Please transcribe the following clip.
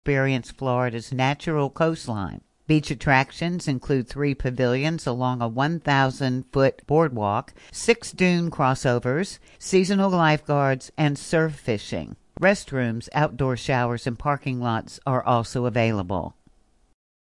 experience Florida's natural coastline. Beach attractions include 3 pavilions along a 1,000-foot boardwalk, 6 dune crossovers, seasonal lifeguards, and surf fishing. Restrooms, outdoor showers, and parking lots are also available.